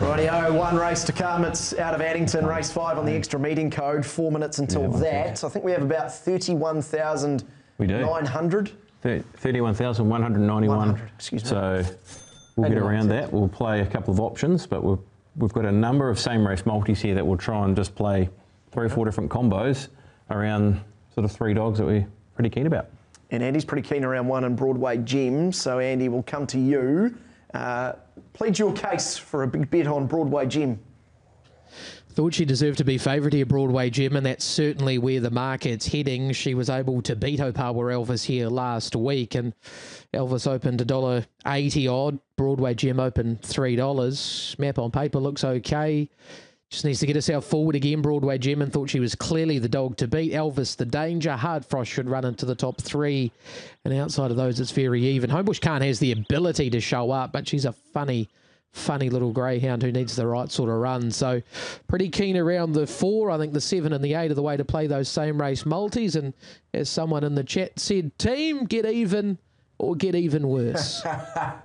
Rightio, one race to come. It's out of Addington, race 5 on the extra meeting code. 4 minutes until that. I think we have about 31,900. 31,191. Excuse me. So we'll get around that. We'll play a couple of options, but we've got a number of same race multis here that we'll try and just play 3 or 4 different combos around sort of 3 dogs that we're pretty keen about. And Andy's pretty keen around 1 in Broadway Gym. So Andy, we'll come to you. Plead your case for a big bet on Broadway Gym. Thought she deserved to be favourite here, Broadway Gym, and that's certainly where the market's heading. She was able to beat Opawa Elvis here last week, and Elvis opened $1.80 odd. Broadway Gym opened $3. Map on paper looks okay. Just needs to get herself forward again, Broadway Gym, and thought she was clearly the dog to beat. Elvis, the danger. Hard Frost should run into the top 3. And outside of those, it's very even. Homebush Khan has the ability to show up, but she's a funny little greyhound who needs the right sort of run. So pretty keen around the 4. I think the 7 and the 8 are the way to play those same race multis. And as someone in the chat said, team, get even or get even worse.